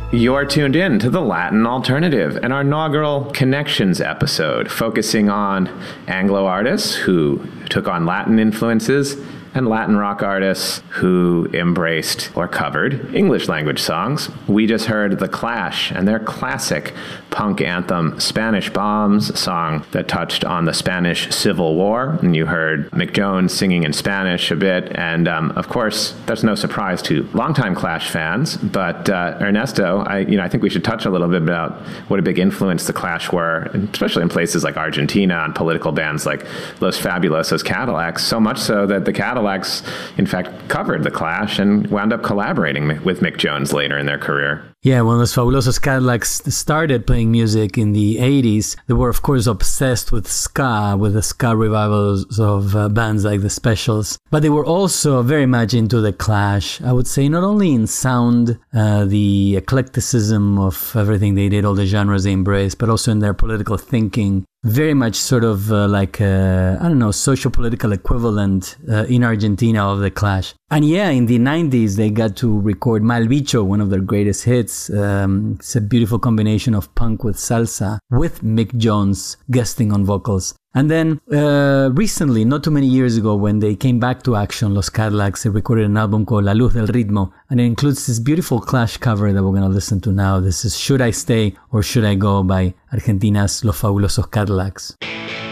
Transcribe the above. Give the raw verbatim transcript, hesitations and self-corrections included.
You're tuned in to the Latin Alternative, an inaugural Connections episode focusing on Anglo artists who took on Latin influences and Latin rock artists who embraced or covered English language songs. We just heard The Clash and their classic punk anthem, Spanish Bombs, a song that touched on the Spanish Civil War. And you heard Mick Jones singing in Spanish a bit. And um, of course, that's no surprise to longtime Clash fans. But uh, Ernesto, I, you know, I think we should touch a little bit about what a big influence the Clash were, especially in places like Argentina, on political bands like Los Fabulosos Cadillacs, so much so that the Cadillacs, in fact, covered the Clash and wound up collaborating with Mick Jones later in their career. Yeah, when Los Fabulosos Cadillacs started playing music in the eighties, they were, of course, obsessed with ska, with the ska revivals of uh, bands like The Specials. But they were also very much into the Clash, I would say, not only in sound, uh, the eclecticism of everything they did, all the genres they embraced, but also in their political thinking. Very much sort of uh, like, a, I don't know, social-political equivalent uh, in Argentina of the Clash. And yeah, in the nineties, they got to record Mal Bicho, one of their greatest hits. Um, it's a beautiful combination of punk with salsa, with Mick Jones guesting on vocals. And then uh, recently, not too many years ago, when they came back to action, Los Cadillacs, they recorded an album called La Luz del Ritmo. And it includes this beautiful Clash cover that we're going to listen to now. This is Should I Stay or Should I Go by Argentina's Los Fabulosos Cadillacs.